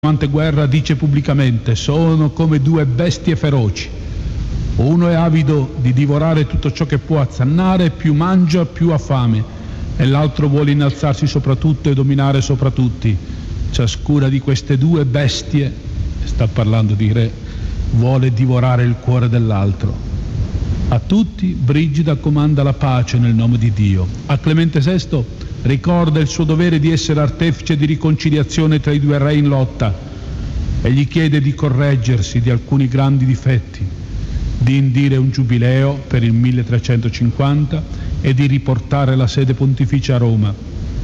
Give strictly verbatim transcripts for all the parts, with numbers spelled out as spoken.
durante guerra dice pubblicamente: sono come due bestie feroci. Uno è avido di divorare tutto ciò che può azzannare, più mangia più ha fame, e l'altro vuole innalzarsi sopra tutto e dominare sopra tutti. Ciascuna di queste due bestie, sta parlando di re, vuole divorare il cuore dell'altro. A tutti Brigida comanda la pace nel nome di Dio. A Clemente sesto ricorda il suo dovere di essere artefice di riconciliazione tra i due re in lotta e gli chiede di correggersi di alcuni grandi difetti, di indire un giubileo per il milletrecentocinquanta e di riportare la sede pontificia a Roma.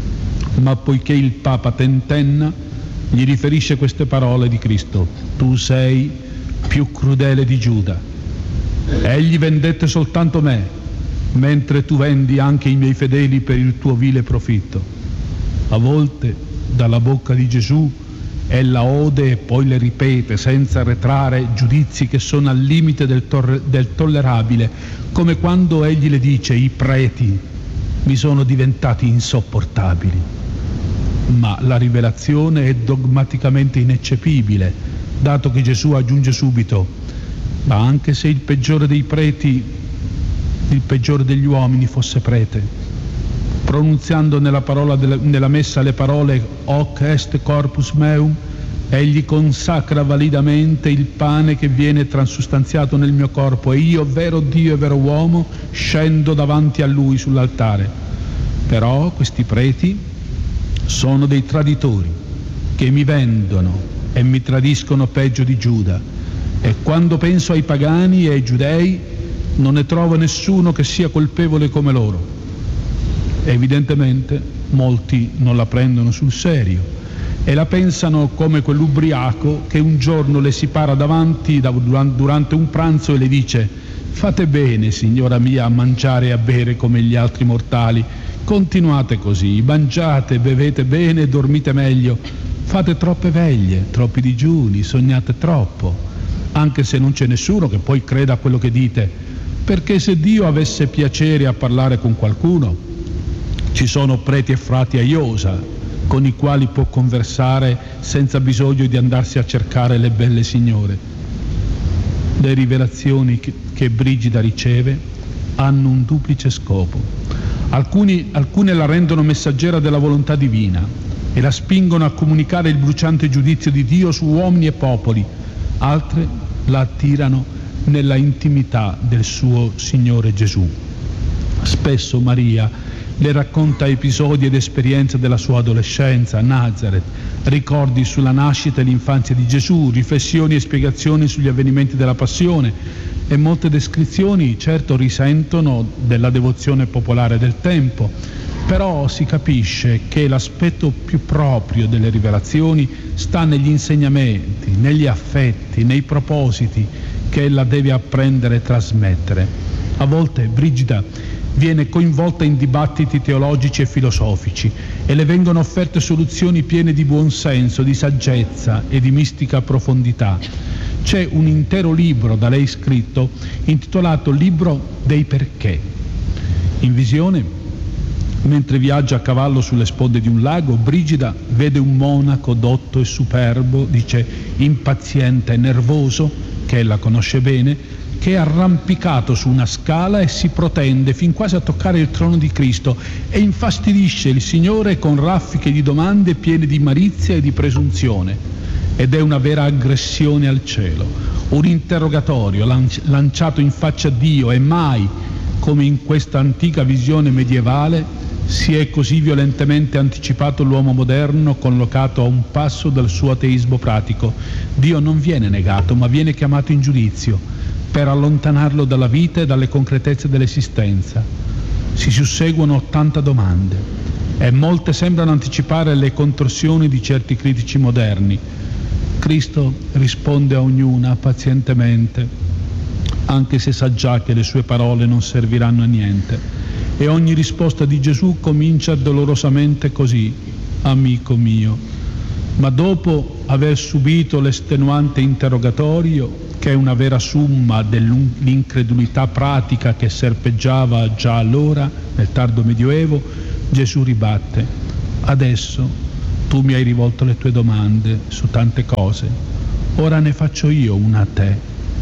Ma poiché il Papa tentenna, gli riferisce queste parole di Cristo: tu sei più crudele di Giuda. Egli vendette soltanto me, mentre tu vendi anche i miei fedeli per il tuo vile profitto. A volte dalla bocca di Gesù ella ode e poi le ripete senza arretrare giudizi che sono al limite del, torre, del tollerabile, come quando egli le dice: i preti mi sono diventati insopportabili. Ma la rivelazione è dogmaticamente ineccepibile, dato che Gesù aggiunge subito: ma anche se il peggiore dei preti, il peggiore degli uomini fosse prete, pronunziando nella, parola della, nella messa le parole hoc est corpus meum, egli consacra validamente il pane che viene transustanziato nel mio corpo, e io, vero Dio e vero uomo, scendo davanti a lui sull'altare. Però questi preti sono dei traditori che mi vendono e mi tradiscono peggio di Giuda, e quando penso ai pagani e ai giudei non ne trovo nessuno che sia colpevole come loro. Evidentemente molti non la prendono sul serio e la pensano come quell'ubriaco che un giorno le si para davanti durante un pranzo e le dice: fate bene, signora mia, a mangiare e a bere come gli altri mortali, continuate così, mangiate, bevete bene e dormite meglio, fate troppe veglie, troppi digiuni, sognate troppo, anche se non c'è nessuno che poi creda a quello che dite, perché se Dio avesse piacere a parlare con qualcuno, ci sono preti e frati a iosa con i quali può conversare senza bisogno di andarsi a cercare le belle signore. Le rivelazioni che, che Brigida riceve hanno un duplice scopo. Alcuni, alcune la rendono messaggera della volontà divina e la spingono a comunicare il bruciante giudizio di Dio su uomini e popoli, altre la attirano nella intimità del suo Signore Gesù. Spesso Maria le racconta episodi ed esperienze della sua adolescenza a Nazareth, ricordi sulla nascita e l'infanzia di Gesù, riflessioni e spiegazioni sugli avvenimenti della Passione, e molte descrizioni certo risentono della devozione popolare del tempo, però si capisce che l'aspetto più proprio delle rivelazioni sta negli insegnamenti, negli affetti, nei propositi che ella deve apprendere e trasmettere. A volte Brigida viene coinvolta in dibattiti teologici e filosofici e le vengono offerte soluzioni piene di buonsenso, di saggezza e di mistica profondità. C'è un intero libro da lei scritto intitolato Libro dei perché. In visione, mentre viaggia a cavallo sulle sponde di un lago, Brigida vede un monaco dotto e superbo, dice impaziente e nervoso, che ella conosce bene, che è arrampicato su una scala e si protende fin quasi a toccare il trono di Cristo e infastidisce il Signore con raffiche di domande piene di malizia e di presunzione. Ed è una vera aggressione al cielo, un interrogatorio lanci- lanciato in faccia a Dio, e mai, come in questa antica visione medievale, si è così violentemente anticipato l'uomo moderno, collocato a un passo dal suo ateismo pratico. Dio non viene negato, ma viene chiamato in giudizio per allontanarlo dalla vita e dalle concretezze dell'esistenza. Si susseguono ottanta domande e molte sembrano anticipare le contorsioni di certi critici moderni. Cristo risponde a ognuna pazientemente, anche se sa già che le sue parole non serviranno a niente, e ogni risposta di Gesù comincia dolorosamente così: amico mio. Ma dopo aver subito l'estenuante interrogatorio, che è una vera summa dell'incredulità pratica che serpeggiava già allora, nel tardo Medioevo, Gesù ribatte: adesso Tu mi hai rivolto le tue domande su tante cose, ora ne faccio io una a te,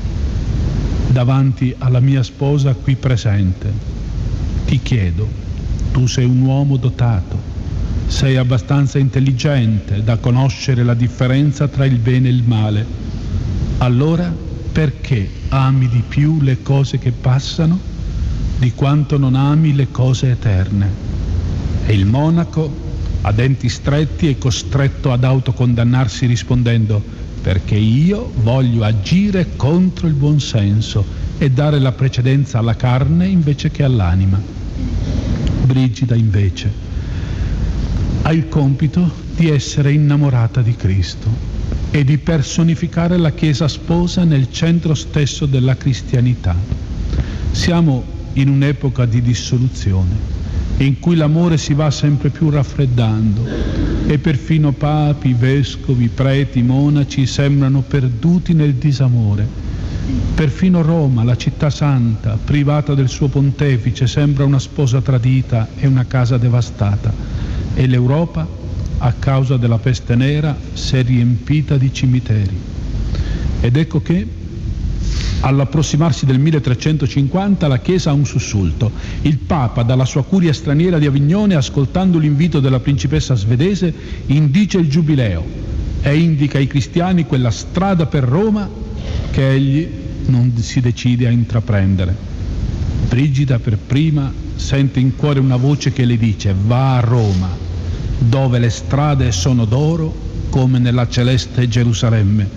davanti alla mia sposa qui presente. Ti chiedo, tu sei un uomo dotato, sei abbastanza intelligente da conoscere la differenza tra il bene e il male. Allora, perché ami di più le cose che passano di quanto non ami le cose eterne? E il monaco, a denti stretti, è costretto ad autocondannarsi rispondendo: perché io voglio agire contro il buonsenso e dare la precedenza alla carne invece che all'anima. Brigida, invece, ha il compito di essere innamorata di Cristo e di personificare la Chiesa sposa nel centro stesso della cristianità. Siamo in un'epoca di dissoluzione, in cui l'amore si va sempre più raffreddando e perfino papi, vescovi, preti, monaci sembrano perduti nel disamore. Perfino Roma, la città santa, privata del suo pontefice, sembra una sposa tradita e una casa devastata. E l'Europa, a causa della peste nera, si è riempita di cimiteri. Ed ecco che, all'approssimarsi del milletrecentocinquanta, la Chiesa ha un sussulto. Il Papa, dalla sua curia straniera di Avignone, ascoltando l'invito della principessa svedese, indice il giubileo e indica ai cristiani quella strada per Roma che egli non si decide a intraprendere. Brigida per prima sente in cuore una voce che le dice: va a Roma, dove le strade sono d'oro come nella celeste Gerusalemme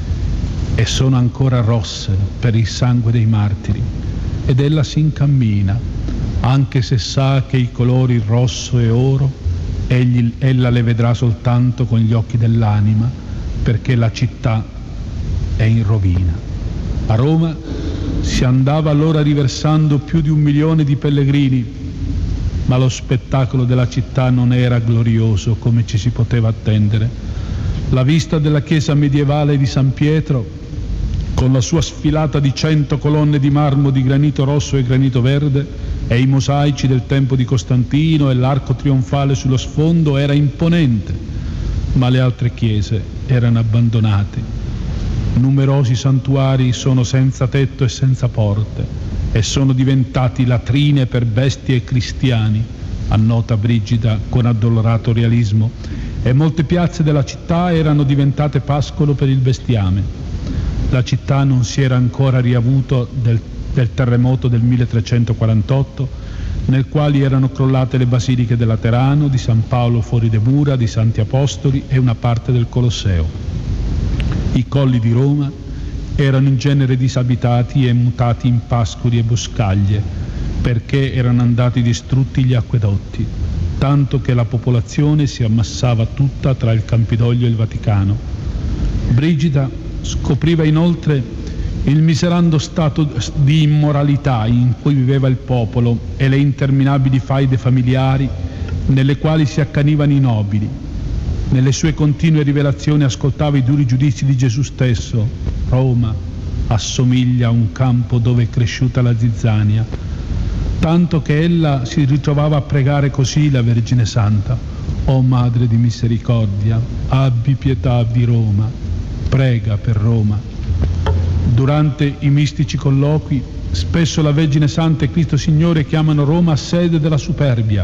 e sono ancora rosse per il sangue dei martiri. Ed ella si incammina, anche se sa che i colori rosso e oro egli, ella le vedrà soltanto con gli occhi dell'anima, perché la città è in rovina. A Roma si andava allora riversando più di un milione di pellegrini, ma lo spettacolo della città non era glorioso come ci si poteva attendere. La vista della chiesa medievale di San Pietro, con la sua sfilata di cento colonne di marmo di granito rosso e granito verde, e i mosaici del tempo di Costantino e l'arco trionfale sullo sfondo, era imponente, ma le altre chiese erano abbandonate. Numerosi santuari sono senza tetto e senza porte e sono diventati latrine per bestie e cristiani, annota Brigida con addolorato realismo, e molte piazze della città erano diventate pascolo per il bestiame. La città non si era ancora riavuto del, del terremoto del milletrecentoquarantotto, nel quale erano crollate le basiliche del Laterano, di San Paolo fuori de Mura, di Santi Apostoli e una parte del Colosseo. I colli di Roma erano in genere disabitati e mutati in pascoli e boscaglie, perché erano andati distrutti gli acquedotti, tanto che la popolazione si ammassava tutta tra il Campidoglio e il Vaticano. Brigida scopriva inoltre il miserando stato di immoralità in cui viveva il popolo e le interminabili faide familiari nelle quali si accanivano i nobili. Nelle sue continue rivelazioni ascoltava i duri giudizi di Gesù stesso. Roma assomiglia a un campo dove è cresciuta la zizzania, tanto che ella si ritrovava a pregare così la Vergine Santa: o Madre di misericordia, abbi pietà di Roma, prega per Roma. Durante i mistici colloqui, spesso la Vergine Santa e Cristo Signore chiamano Roma sede della superbia,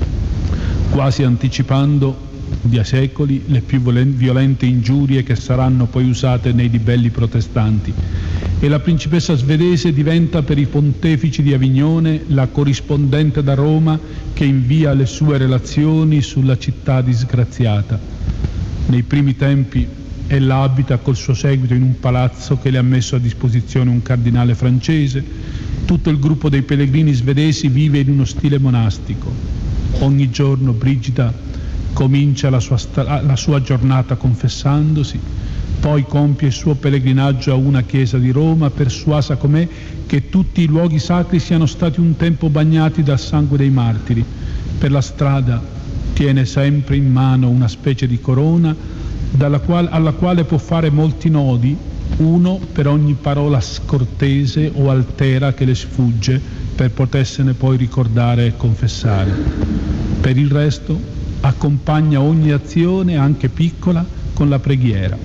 quasi anticipando di secoli le più violente ingiurie che saranno poi usate nei ribelli protestanti, e la principessa svedese diventa per i pontefici di Avignone la corrispondente da Roma che invia le sue relazioni sulla città disgraziata. Nei primi tempi ella abita col suo seguito in un palazzo che le ha messo a disposizione un cardinale francese. Tutto il gruppo dei pellegrini svedesi vive in uno stile monastico. Ogni giorno Brigida comincia la sua, la sua giornata confessandosi, poi compie il suo pellegrinaggio a una chiesa di Roma, persuasa com'è che tutti i luoghi sacri siano stati un tempo bagnati dal sangue dei martiri. Per la strada tiene sempre in mano una specie di corona dalla quale, alla quale può fare molti nodi, uno per ogni parola scortese o altera che le sfugge, per potersene poi ricordare e confessare. Per il resto accompagna ogni azione, anche piccola, con la preghiera.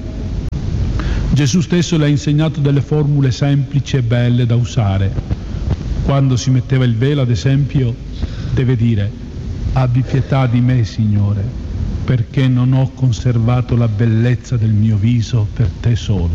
Gesù stesso le ha insegnato delle formule semplici e belle da usare. Quando si metteva il velo, ad esempio, deve dire: abbi pietà di me, Signore, perché non ho conservato la bellezza del mio viso per te solo.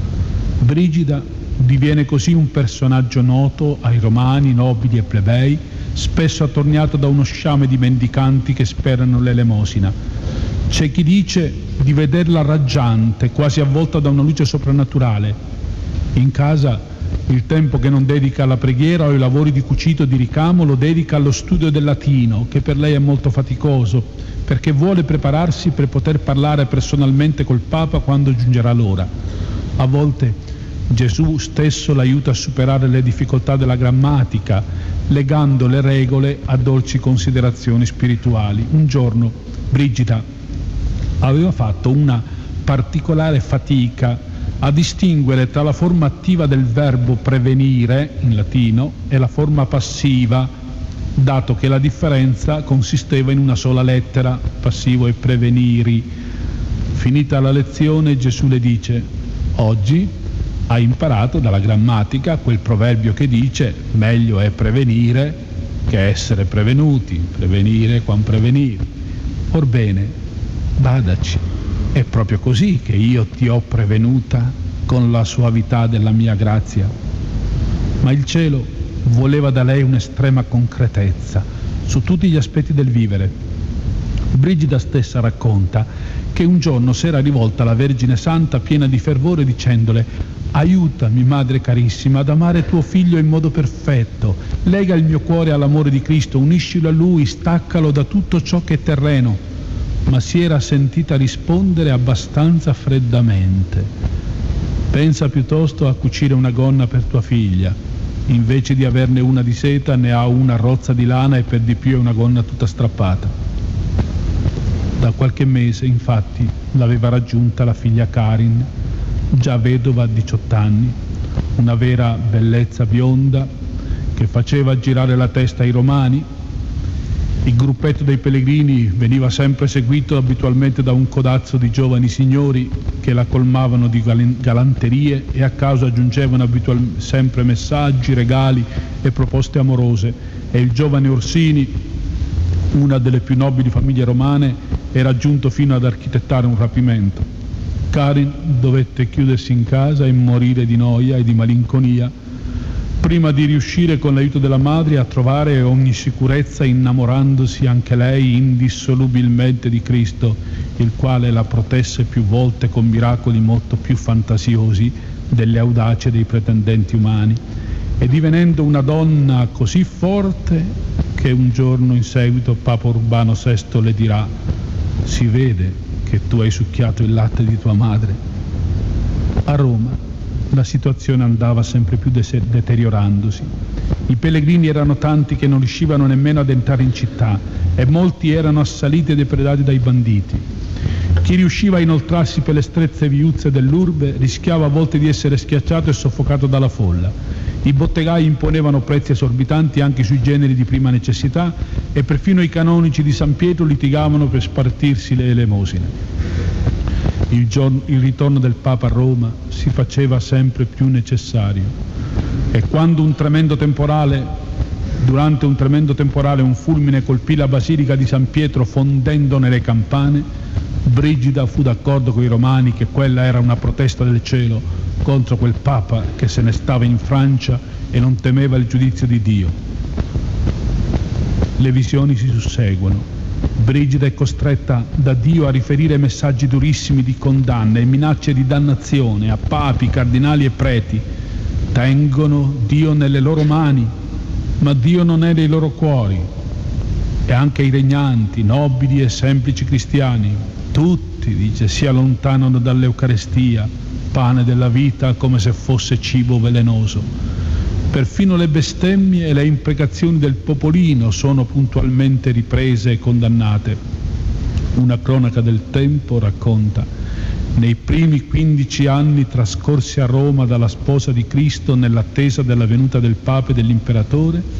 Brigida diviene così un personaggio noto ai romani, nobili e plebei, spesso attorniato da uno sciame di mendicanti che sperano l'elemosina. C'è chi dice di vederla raggiante, quasi avvolta da una luce soprannaturale. In casa il tempo che non dedica alla preghiera o ai lavori di cucito e di ricamo lo dedica allo studio del latino, che per lei è molto faticoso, perché vuole prepararsi per poter parlare personalmente col Papa quando giungerà l'ora. A volte Gesù stesso l'aiuta a superare le difficoltà della grammatica, legando le regole a dolci considerazioni spirituali. Un giorno Brigida aveva fatto una particolare fatica a distinguere tra la forma attiva del verbo prevenire, in latino, e la forma passiva, dato che la differenza consisteva in una sola lettera, passivo e preveniri. Finita la lezione, Gesù le dice: oggi hai imparato dalla grammatica quel proverbio che dice meglio è prevenire che essere prevenuti, prevenire quam prevenire. Orbene, badaci, è proprio così che io ti ho prevenuta con la soavità della mia grazia. Ma il cielo voleva da lei un'estrema concretezza su tutti gli aspetti del vivere. Brigida stessa racconta che un giorno si era rivolta alla Vergine Santa piena di fervore dicendole: aiutami, Madre carissima, ad amare tuo figlio in modo perfetto, lega il mio cuore all'amore di Cristo, uniscilo a lui, staccalo da tutto ciò che è terreno. Ma si era sentita rispondere abbastanza freddamente: pensa piuttosto a cucire una gonna per tua figlia, invece di averne una di seta ne ha una rozza di lana e per di più è una gonna tutta strappata. Da qualche mese, infatti, l'aveva raggiunta la figlia Karin, già vedova a diciotto anni, una vera bellezza bionda che faceva girare la testa ai romani. Il gruppetto dei pellegrini veniva sempre seguito abitualmente da un codazzo di giovani signori che la colmavano di galanterie e a caso aggiungevano abitualmente sempre messaggi, regali e proposte amorose, e il giovane Orsini, una delle più nobili famiglie romane, era giunto fino ad architettare un rapimento. Karin dovette chiudersi in casa e morire di noia e di malinconia prima di riuscire con l'aiuto della madre a trovare ogni sicurezza, innamorandosi anche lei indissolubilmente di Cristo, il quale la protesse più volte con miracoli molto più fantasiosi delle audacie dei pretendenti umani, e divenendo una donna così forte che un giorno in seguito Papa Urbano sesto le dirà: si vede che tu hai succhiato il latte di tua madre. A Roma la situazione andava sempre più de- deteriorandosi. I pellegrini erano tanti che non riuscivano nemmeno ad entrare in città e molti erano assaliti e depredati dai banditi. Chi riusciva a inoltrarsi per le strette viuzze dell'urbe rischiava a volte di essere schiacciato e soffocato dalla folla. I bottegai imponevano prezzi esorbitanti anche sui generi di prima necessità e perfino i canonici di San Pietro litigavano per spartirsi le elemosine. Il, giorno, il ritorno del Papa a Roma si faceva sempre più necessario, e quando un tremendo temporale, durante un tremendo temporale un fulmine colpì la basilica di San Pietro fondendone le campane, Brigida fu d'accordo con i romani che quella era una protesta del cielo contro quel Papa che se ne stava in Francia e non temeva il giudizio di Dio. Le visioni si susseguono. Brigida è costretta da Dio a riferire messaggi durissimi di condanna e minacce di dannazione a papi, cardinali e preti. Tengono Dio nelle loro mani, ma Dio non è nei loro cuori. E anche i regnanti, nobili e semplici cristiani, tutti, dice, si allontanano dall'Eucarestia, pane della vita, come se fosse cibo velenoso. Perfino le bestemmie e le imprecazioni del popolino sono puntualmente riprese e condannate. Una cronaca del tempo racconta: nei primi quindici anni trascorsi a Roma dalla sposa di Cristo nell'attesa della venuta del Papa e dell'Imperatore,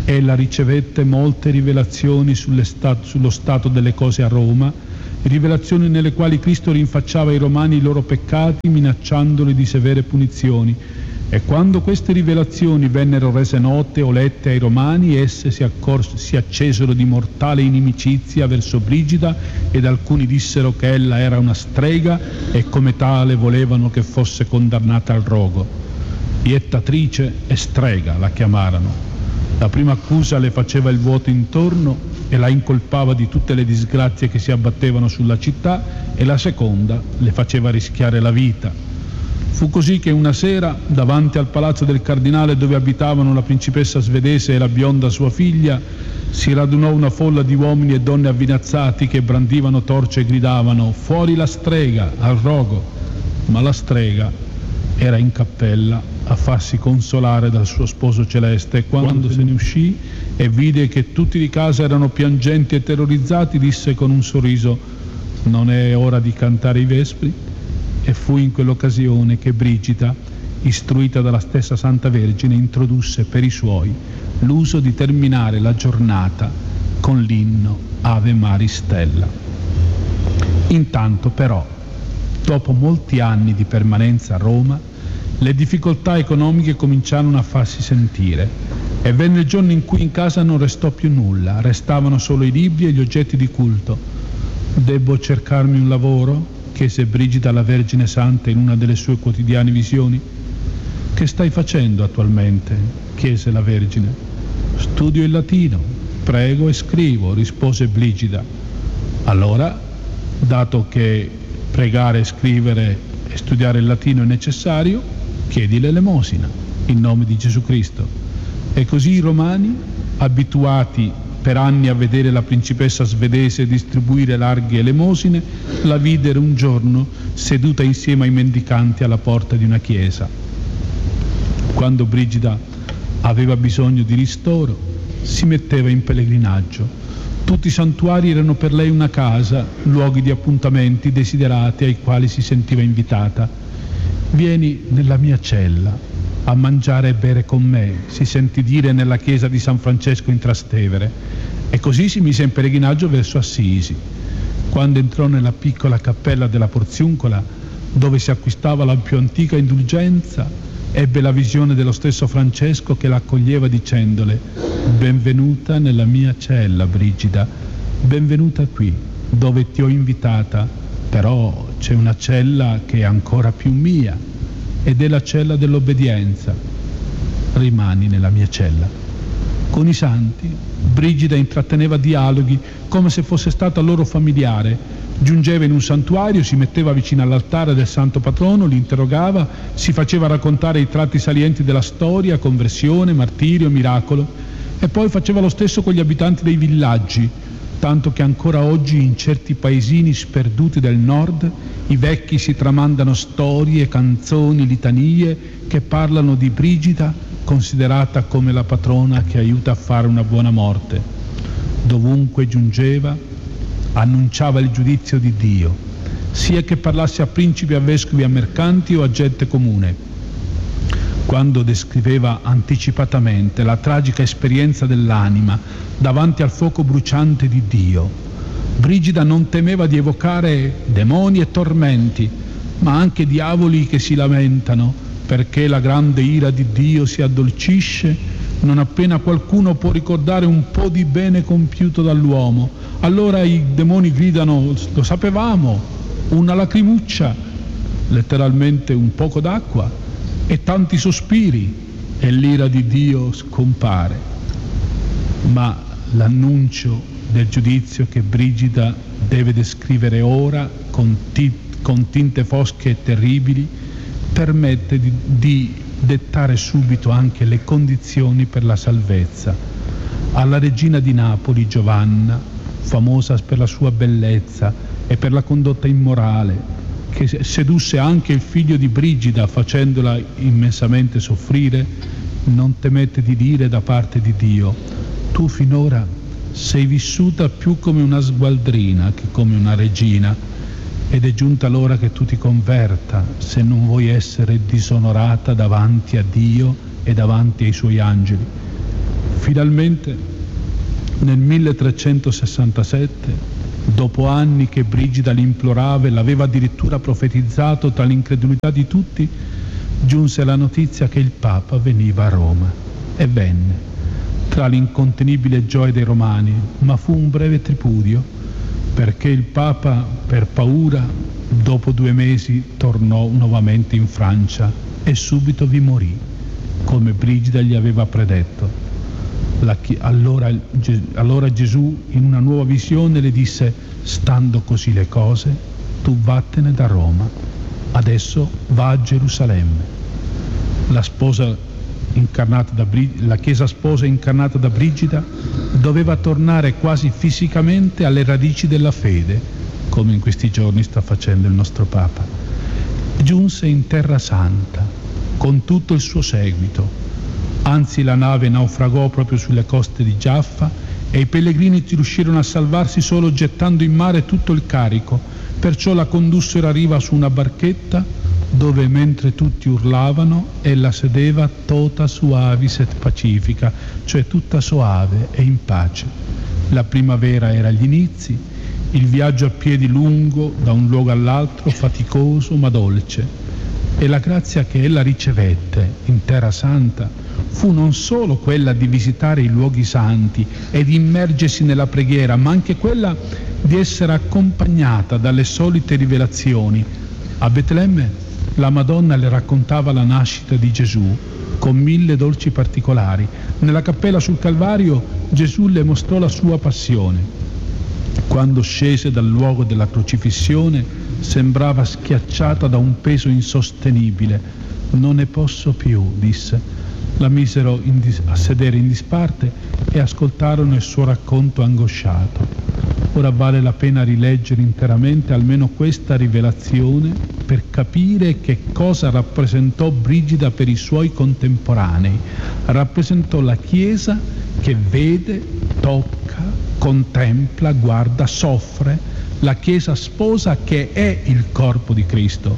Ella ricevette molte rivelazioni sulle stat- sullo stato delle cose a Roma, rivelazioni nelle quali Cristo rinfacciava ai Romani i loro peccati minacciandoli di severe punizioni. E quando queste rivelazioni vennero rese note o lette ai Romani, esse si, accors- si accesero di mortale inimicizia verso Brigida, ed alcuni dissero che ella era una strega e come tale volevano che fosse condannata al rogo. Iettatrice e strega la chiamarono. La prima accusa le faceva il vuoto intorno e la incolpava di tutte le disgrazie che si abbattevano sulla città, e la seconda le faceva rischiare la vita. Fu così che una sera, davanti al palazzo del cardinale dove abitavano la principessa svedese e la bionda sua figlia, si radunò una folla di uomini e donne avvinazzati che brandivano torce e gridavano: «Fuori la strega, al rogo!» Ma la strega era in cappella a farsi consolare dal suo sposo celeste, e quando se ne uscì e vide che tutti di casa erano piangenti e terrorizzati, disse con un sorriso: «Non è ora di cantare i vespri?» E fu in quell'occasione che Brigida, istruita dalla stessa Santa Vergine, introdusse per i suoi l'uso di terminare la giornata con l'inno Ave Maris Stella. Intanto però, dopo molti anni di permanenza a Roma, le difficoltà economiche cominciarono a farsi sentire e venne il giorno in cui in casa non restò più nulla, restavano solo i libri e gli oggetti di culto. «Debbo cercarmi un lavoro?» chiese Brigida alla Vergine Santa in una delle sue quotidiane visioni. «Che stai facendo attualmente?» chiese la Vergine. «Studio il latino, prego e scrivo», rispose Brigida. «Allora, dato che pregare, scrivere e studiare il latino è necessario, chiedi l'elemosina in nome di Gesù Cristo». E così i romani, abituati per anni a vedere la principessa svedese distribuire larghe elemosine, la videro un giorno seduta insieme ai mendicanti alla porta di una chiesa. Quando Brigida aveva bisogno di ristoro, si metteva in pellegrinaggio. Tutti i santuari erano per lei una casa, luoghi di appuntamenti desiderati ai quali si sentiva invitata. «Vieni nella mia cella a mangiare e bere con me», si sentì dire nella chiesa di San Francesco in Trastevere, e così si mise in pellegrinaggio verso Assisi. Quando entrò nella piccola cappella della Porziuncola, dove si acquistava la più antica indulgenza, ebbe la visione dello stesso Francesco che l'accoglieva dicendole: «Benvenuta nella mia cella, Brigida, benvenuta qui, dove ti ho invitata, però c'è una cella che è ancora più mia, ed è la cella dell'obbedienza. Rimani nella mia cella». Con i santi Brigida intratteneva dialoghi come se fosse stata loro familiare. Giungeva in un santuario, si metteva vicino all'altare del santo patrono, li interrogava, si faceva raccontare i tratti salienti della storia, conversione, martirio, miracolo, e poi faceva lo stesso con gli abitanti dei villaggi, tanto che ancora oggi in certi paesini sperduti del nord i vecchi si tramandano storie, canzoni, litanie che parlano di Brigida, considerata come la patrona che aiuta a fare una buona morte. Dovunque giungeva, annunciava il giudizio di Dio, sia che parlasse a principi, a vescovi, a mercanti o a gente comune. Quando descriveva anticipatamente la tragica esperienza dell'anima davanti al fuoco bruciante di Dio, Brigida non temeva di evocare demoni e tormenti, ma anche diavoli che si lamentano, perché la grande ira di Dio si addolcisce non appena qualcuno può ricordare un po' di bene compiuto dall'uomo. Allora i demoni gridano: «Lo sapevamo, una lacrimuccia», letteralmente un poco d'acqua, e tanti sospiri, e l'ira di Dio scompare. Ma l'annuncio del giudizio che Brigida deve descrivere ora con, ti- con tinte fosche e terribili permette di, di dettare subito anche le condizioni per la salvezza. Alla regina di Napoli, Giovanna, famosa per la sua bellezza e per la condotta immorale, che sedusse anche il figlio di Brigida facendola immensamente soffrire, non temette di dire da parte di Dio: «Tu finora sei vissuta più come una sgualdrina che come una regina, ed è giunta l'ora che tu ti converta, se non vuoi essere disonorata davanti a Dio e davanti ai suoi angeli. Finalmente, nel milletrecentosessantasette, dopo anni che Brigida l'implorava e l'aveva addirittura profetizzato tra l'incredulità di tutti, giunse la notizia che il Papa veniva a Roma. E venne, tra l'incontenibile gioia dei romani, ma fu un breve tripudio, perché il Papa, per paura, dopo due mesi tornò nuovamente in Francia e subito vi morì, come Brigida gli aveva predetto. La, allora, allora Gesù, in una nuova visione, le disse: stando così le cose, tu vattene da Roma, adesso va a Gerusalemme. La sposa incarnata da Brigida, la Chiesa sposa incarnata da Brigida doveva tornare quasi fisicamente alle radici della fede, come in questi giorni sta facendo il nostro Papa. Giunse in Terra Santa con tutto il suo seguito. Anzi, la nave naufragò proprio sulle coste di Giaffa e i pellegrini riuscirono a salvarsi solo gettando in mare tutto il carico, perciò la condussero a riva su una barchetta dove, mentre tutti urlavano, ella sedeva tota suavis et pacifica, cioè tutta soave e in pace. La primavera era agli inizi, il viaggio a piedi lungo da un luogo all'altro, faticoso ma dolce, e la grazia che ella ricevette in Terra Santa fu non solo quella di visitare i luoghi santi e di immergersi nella preghiera, ma anche quella di essere accompagnata dalle solite rivelazioni. A Betlemme la Madonna le raccontava la nascita di Gesù con mille dolci particolari. Nella cappella sul Calvario Gesù le mostrò la sua passione. Quando scese dal luogo della crocifissione sembrava schiacciata da un peso insostenibile. Non ne posso più, disse. La misero in dis- a sedere in disparte e ascoltarono il suo racconto angosciato. Ora vale la pena rileggere interamente almeno questa rivelazione per capire che cosa rappresentò Brigida per i suoi contemporanei. Rappresentò la Chiesa che vede, tocca, contempla, guarda, soffre, la Chiesa sposa che è il corpo di Cristo.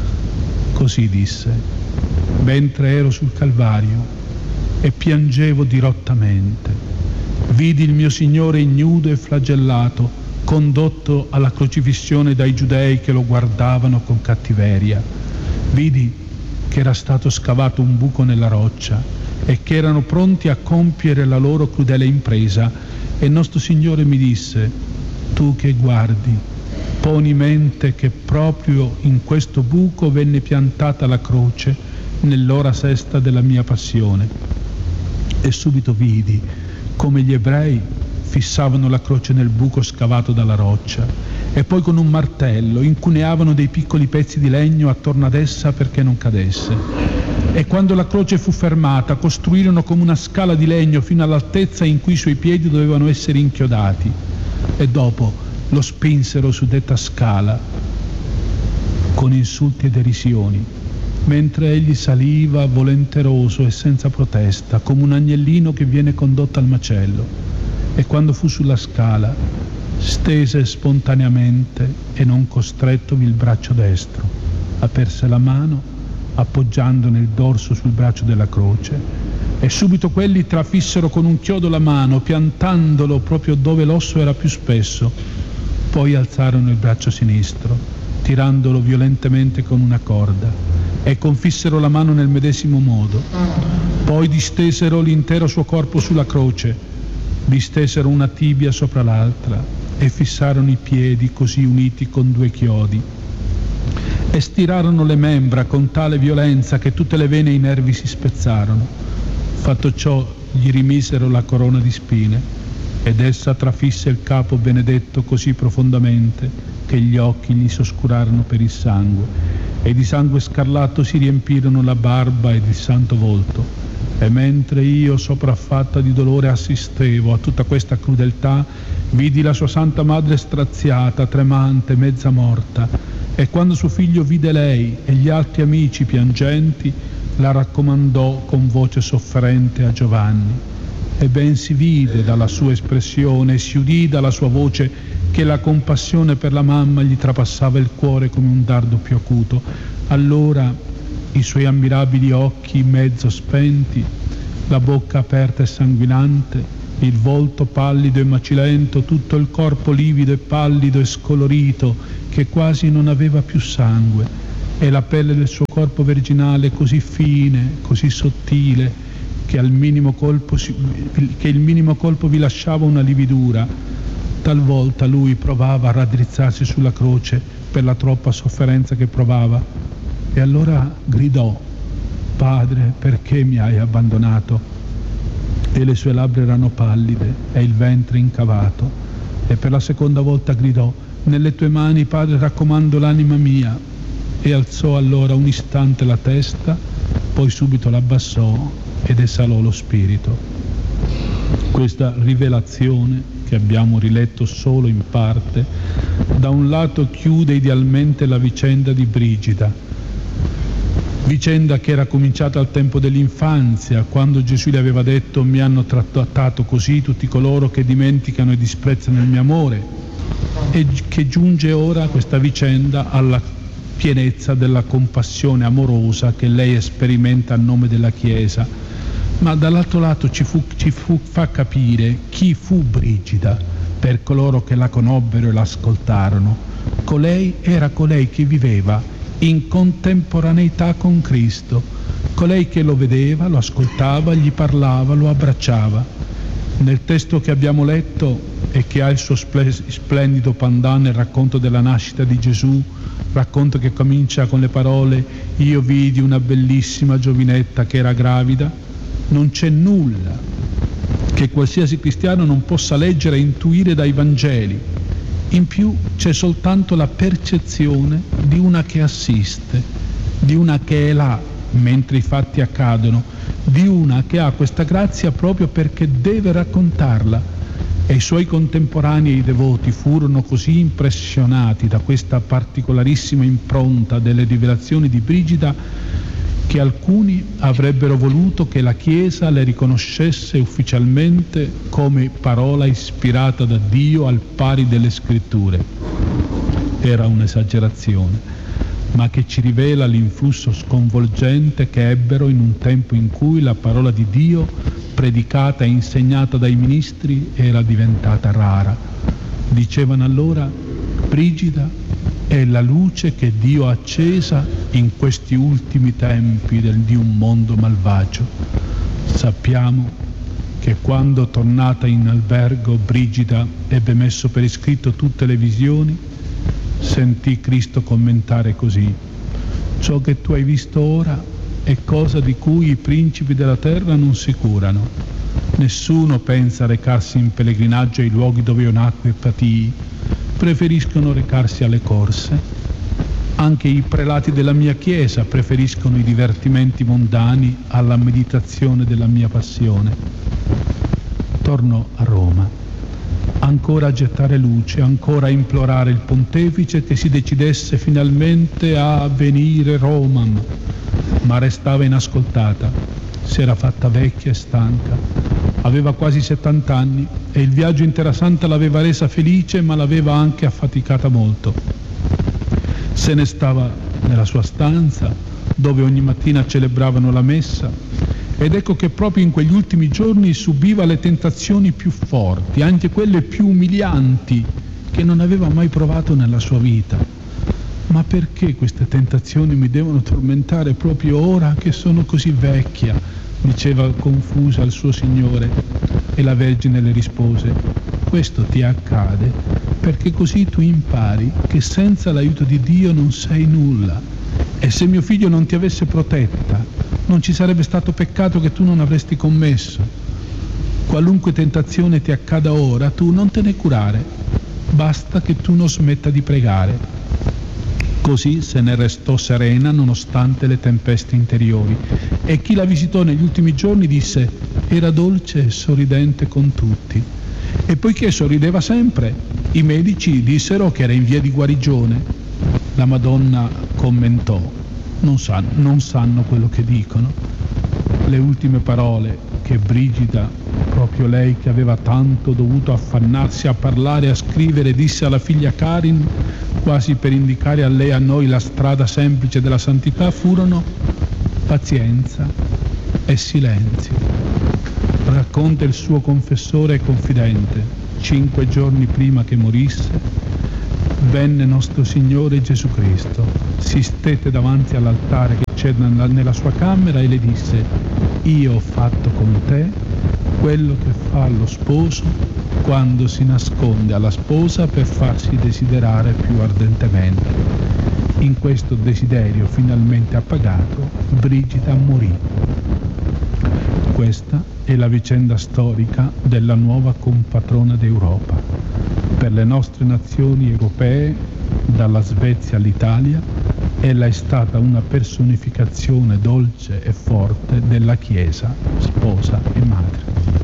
Così disse: mentre ero sul Calvario e piangevo dirottamente, vidi il mio Signore ignudo e flagellato, condotto alla crocifissione dai giudei che lo guardavano con cattiveria. Vidi che era stato scavato un buco nella roccia e che erano pronti a compiere la loro crudele impresa, e nostro Signore mi disse: tu che guardi, poni mente che proprio in questo buco venne piantata la croce nell'ora sesta della mia passione. E subito vidi come gli ebrei fissavano la croce nel buco scavato dalla roccia e poi con un martello incuneavano dei piccoli pezzi di legno attorno ad essa perché non cadesse. E quando la croce fu fermata, costruirono come una scala di legno fino all'altezza in cui i suoi piedi dovevano essere inchiodati, e dopo lo spinsero su detta scala con insulti e derisioni, mentre egli saliva volenteroso e senza protesta, come un agnellino che viene condotto al macello. E quando fu sulla scala, stese spontaneamente e non costrettovi il braccio destro, aperse la mano, appoggiandone il dorso sul braccio della croce, e subito quelli trafissero con un chiodo la mano, piantandolo proprio dove l'osso era più spesso. Poi alzarono il braccio sinistro, tirandolo violentemente con una corda, e confissero la mano nel medesimo modo. Poi distesero l'intero suo corpo sulla croce, distesero una tibia sopra l'altra e fissarono i piedi così uniti con due chiodi, e stirarono le membra con tale violenza che tutte le vene e i nervi si spezzarono. Fatto ciò, gli rimisero la corona di spine, ed essa trafisse il capo benedetto così profondamente che gli occhi gli s'oscurarono per il sangue, e di sangue scarlatto si riempirono la barba ed il santo volto. E mentre io, sopraffatta di dolore, assistevo a tutta questa crudeltà, vidi la sua Santa Madre straziata, tremante, mezza morta, e quando suo figlio vide lei e gli altri amici piangenti, la raccomandò con voce sofferente a Giovanni. E ben si vide dalla sua espressione e si udì dalla sua voce che la compassione per la mamma gli trapassava il cuore come un dardo più acuto. Allora i suoi ammirabili occhi mezzo spenti la bocca aperta e sanguinante, il volto pallido e macilento, tutto il corpo livido e pallido e scolorito, che quasi non aveva più sangue, e la pelle del suo corpo virginale così fine, così sottile, che, al minimo colpo si, che il minimo colpo vi lasciava una lividura. Talvolta lui provava a raddrizzarsi sulla croce per la troppa sofferenza che provava, e allora gridò: Padre, perché mi hai abbandonato? E le sue labbra erano pallide e il ventre incavato, e per la seconda volta gridò: nelle tue mani, Padre, raccomando l'anima mia. E alzò allora un istante la testa, poi subito l'abbassò ed esalò lo spirito. Questa rivelazione, che abbiamo riletto solo in parte, da un lato chiude idealmente la vicenda di Brigida, vicenda che era cominciata al tempo dell'infanzia, quando Gesù le aveva detto: mi hanno trattato così tutti coloro che dimenticano e disprezzano il mio amore, e che giunge ora questa vicenda alla pienezza della compassione amorosa che lei sperimenta a nome della Chiesa. Ma dall'altro lato ci, fu, ci fu, fa capire chi fu Brigida per coloro che la conobbero e l'ascoltarono. Colei era colei che viveva in contemporaneità con Cristo, colei che lo vedeva, lo ascoltava, gli parlava, lo abbracciava. Nel testo che abbiamo letto, e che ha il suo splendido pandan nel racconto della nascita di Gesù, racconto che comincia con le parole: io vidi una bellissima giovinetta che era gravida, non c'è nulla che qualsiasi cristiano non possa leggere e intuire dai Vangeli. In più c'è soltanto la percezione di una che assiste, di una che è là mentre i fatti accadono, di una che ha questa grazia proprio perché deve raccontarla. E i suoi contemporanei e i devoti furono così impressionati da questa particolarissima impronta delle rivelazioni di Brigida che alcuni avrebbero voluto che la Chiesa le riconoscesse ufficialmente come parola ispirata da Dio al pari delle Scritture. Era un'esagerazione, ma che ci rivela l'influsso sconvolgente che ebbero in un tempo in cui la parola di Dio, predicata e insegnata dai ministri, era diventata rara. Dicevano allora: Brigida è la luce che Dio ha accesa in questi ultimi tempi del, di un mondo malvagio. Sappiamo che quando, tornata in albergo, Brigida ebbe messo per iscritto tutte le visioni, sentì Cristo commentare così: ciò che tu hai visto ora è cosa di cui i principi della terra non si curano. Nessuno pensa a recarsi in pellegrinaggio ai luoghi dove io nacqui e patii, preferiscono recarsi alle corse. Anche i prelati della mia Chiesa preferiscono i divertimenti mondani alla meditazione della mia passione. Torno a Roma, ancora a gettare luce, ancora a implorare il pontefice che si decidesse finalmente a venire Romam, ma restava inascoltata. Si era fatta vecchia e stanca, aveva quasi settanta anni e il viaggio in Terra Santa l'aveva resa felice, ma l'aveva anche affaticata molto. Se ne stava nella sua stanza, dove ogni mattina celebravano la messa, ed ecco che proprio in quegli ultimi giorni subiva le tentazioni più forti, anche quelle più umilianti, che non aveva mai provato nella sua vita. Ma perché queste tentazioni mi devono tormentare proprio ora che sono così vecchia? Diceva confusa al suo Signore, e la Vergine le rispose: questo ti accade perché così tu impari che senza l'aiuto di Dio non sei nulla, e se mio figlio non ti avesse protetta non ci sarebbe stato peccato che tu non avresti commesso. Qualunque tentazione ti accada ora, tu non te ne curare, basta che tu non smetta di pregare. Così se ne restò serena nonostante le tempeste interiori, e chi la visitò negli ultimi giorni disse: era dolce e sorridente con tutti. E poiché sorrideva sempre, i medici dissero che era in via di guarigione. La Madonna commentò: non sanno, non sanno quello che dicono. Le ultime parole che Brigida, proprio lei che aveva tanto dovuto affannarsi a parlare e a scrivere, disse alla figlia Karin, quasi per indicare a lei e a noi la strada semplice della santità, furono: pazienza e silenzio. Racconta il suo confessore e confidente: cinque giorni prima che morisse, venne nostro Signore Gesù Cristo, si stette davanti all'altare che c'era nella sua camera e le disse: io ho fatto con te quello che fa lo sposo quando si nasconde alla sposa per farsi desiderare più ardentemente. In questo desiderio finalmente appagato, Brigida morì. Questa è la vicenda storica della nuova compatrona d'Europa. Per le nostre nazioni europee, dalla Svezia all'Italia, ella è stata una personificazione dolce e forte della Chiesa, sposa e madre.